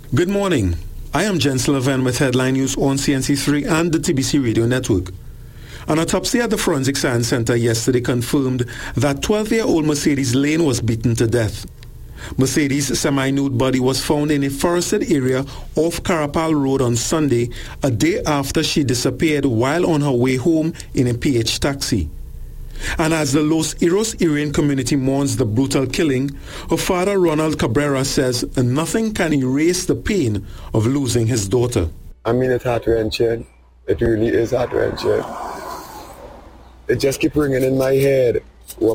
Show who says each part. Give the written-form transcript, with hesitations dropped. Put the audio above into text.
Speaker 1: Good morning. I am Jens Levin with Headline News on CNC3 and the TBC Radio Network. An autopsy at the Forensic Science Center yesterday confirmed that 12-year-old Mercedes Lane was beaten to death. Mercedes' semi-nude body was found in a forested area off Carapal Road on Sunday, a day after she disappeared while on her way home in a PH taxi. And as the Los Iros Iranian community mourns the brutal killing, her father Ronald Cabrera says nothing can erase the pain of losing his daughter.
Speaker 2: I mean, it's heart-wrenching. It really is heart-wrenching. It just keeps ringing in my head.